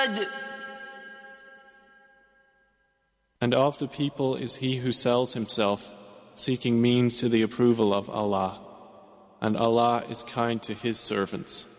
And of the people is he who sells himself, seeking means to the approval of Allah. And Allah is kind to His servants.